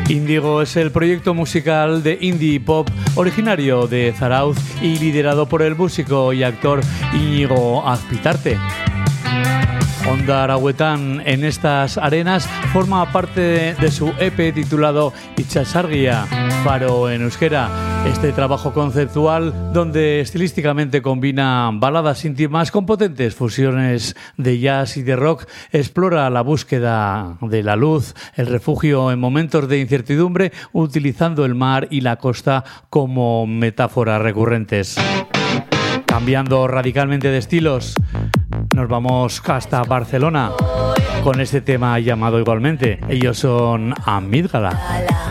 Índigo es el proyecto musical de indie pop originario de Zarauz y liderado por el músico y actor Íñigo Azpitarte. Onda Arauetan en estas arenas forma parte de su EP titulado Itsasargia, Faro en euskera. Este trabajo conceptual, donde estilísticamente combina baladas íntimas con potentes fusiones de jazz y de rock, explora la búsqueda de la luz, el refugio en momentos de incertidumbre, utilizando el mar y la costa como metáforas recurrentes. Cambiando radicalmente de estilos, nos vamos hasta Barcelona con este tema llamado igualmente. Ellos son Amígdala.